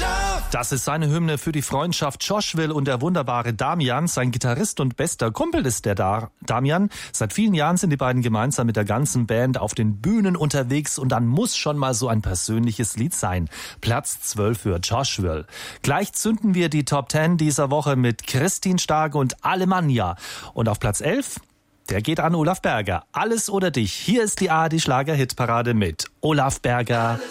Das ist seine Hymne für die Freundschaft Joshville und der wunderbare Damian. Sein Gitarrist und bester Kumpel ist der Damian. Seit vielen Jahren sind die beiden gemeinsam mit der ganzen Band auf den Bühnen unterwegs und dann muss schon mal so ein persönliches Lied sein. Platz 12 für Joshville. Gleich zünden wir die Top 10 dieser Woche mit Christine Starke und Alemannia. Und auf Platz 11, der geht an Olaf Berger. Alles oder dich. Hier ist die ARD Schlager-Hitparade mit Olaf Berger.